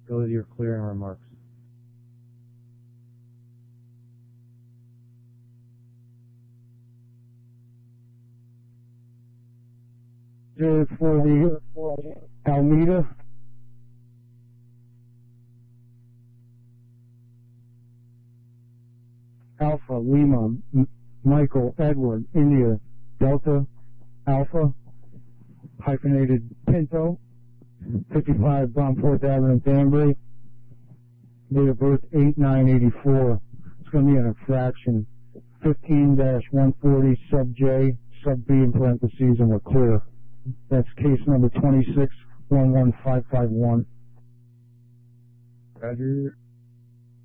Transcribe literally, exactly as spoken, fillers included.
Go to your clearing remarks. For the Almeida. Alpha, Lima, M Michael, Edward, India, Delta, Alpha, hyphenated Pinto, fifty-five Bonport Avenue, Danbury, date of birth eight nine eighty-four. It's going to be an infraction, fifteen dash one forty sub J, sub B in parentheses, and we're clear. That's case number twenty-six one one five five one. Roger.